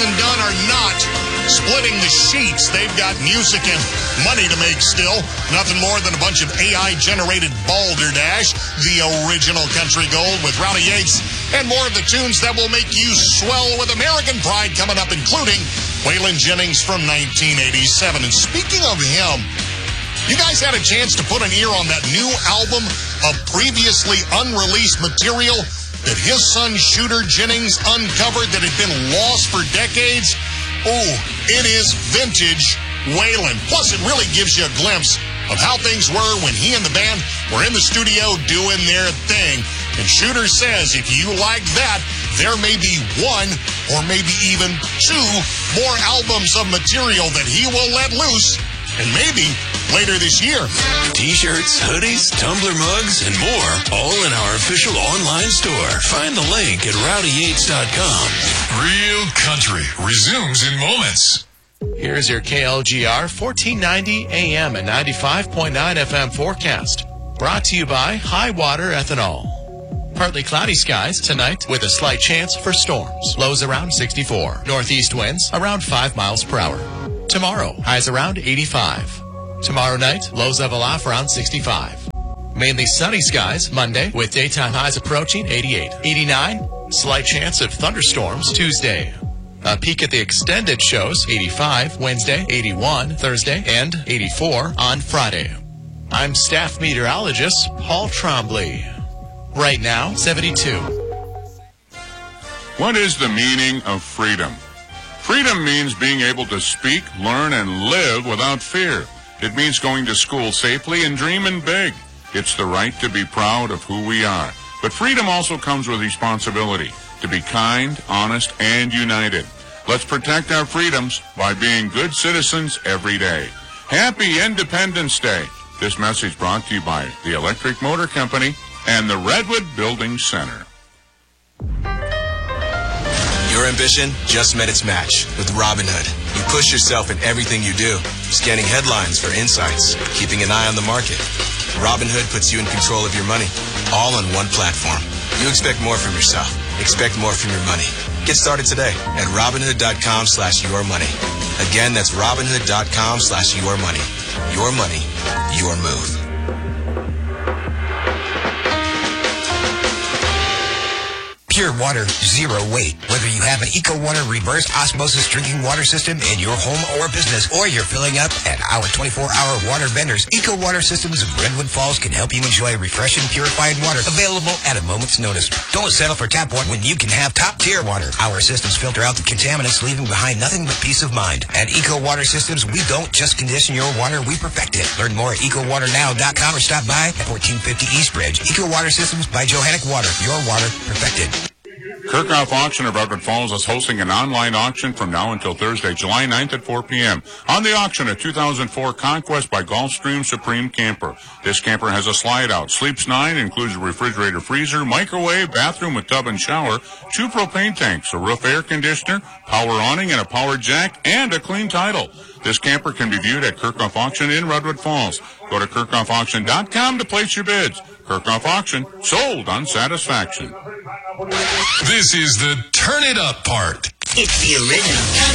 and Dunn are not splitting the sheets. They've got music and money to make still. Nothing more than a bunch of AI-generated balderdash. The original country gold with Rowdy Yates and more of the tunes that will make you swell with American pride coming up, including Waylon Jennings from 1987. And speaking of him, you guys had a chance to put an ear on that new album of previously unreleased material that his son Shooter Jennings uncovered that had been lost for decades. Oh, it is vintage Waylon. Plus, it really gives you a glimpse of how things were when he and the band were in the studio doing their thing. And Shooter says if you like that, there may be one or maybe even two more albums of material that he will let loose, and maybe later this year. T-shirts, hoodies, tumbler mugs, and more, all in our official online store. Find the link at rowdyyates.com. Real Country resumes in moments. Here's your KLGR 1490 AM and 95.9 FM forecast. Brought to you by High Water Ethanol. Partly cloudy skies tonight with a slight chance for storms. Lows around 64. Northeast winds around 5 miles per hour. Tomorrow, highs around 85. Tomorrow night, lows level off around 65. Mainly sunny skies Monday with daytime highs approaching 88. 89, slight chance of thunderstorms Tuesday. A peek at the extended shows, 85 Wednesday, 81 Thursday, and 84 on Friday. I'm staff meteorologist Paul Trombley. Right now, 72. What is the meaning of freedom? Freedom means being able to speak, learn, and live without fear. It means going to school safely and dreaming big. It's the right to be proud of who we are. But freedom also comes with responsibility to be kind, honest, and united. Let's protect our freedoms by being good citizens every day. Happy Independence Day. This message brought to you by the Electric Motor Company and the Redwood Building Center. Your ambition just met its match with Robinhood. You push yourself in everything you do, scanning headlines for insights, keeping an eye on the market. Robinhood puts you in control of your money, all on one platform. You expect more from yourself. Expect more from your money. Get started today at Robinhood.com/yourmoney. Again, that's Robinhood.com/yourmoney. Your money, your move. Pure water, zero weight. Whether you have an EcoWater reverse osmosis drinking water system in your home or business, or you're filling up at our 24-hour water vendors, EcoWater Systems of Redwood Falls can help you enjoy refreshing, purified water available at a moment's notice. Don't settle for tap water when you can have top-tier water. Our systems filter out the contaminants, leaving behind nothing but peace of mind. At EcoWater Systems, we don't just condition your water, we perfect it. Learn more at EcoWaterNow.com or stop by at 1450 East Bridge. EcoWater Systems by Johannic Water. Your water perfected. Kirkhoff Auction of Redwood Falls is hosting an online auction from now until Thursday, July 9th at 4 p.m. On the auction, a 2004 Conquest by Gulfstream Supreme camper. This camper has a slide-out, sleeps 9, includes a refrigerator, freezer, microwave, bathroom with tub and shower, 2 propane tanks, a roof air conditioner, power awning, and a power jack, and a clean title. This camper can be viewed at Kirkhoff Auction in Redwood Falls. Go to KirkhoffAuction.com to place your bids. Kirkhoff Auction, sold on satisfaction. This is the Turn It Up part. It's the original.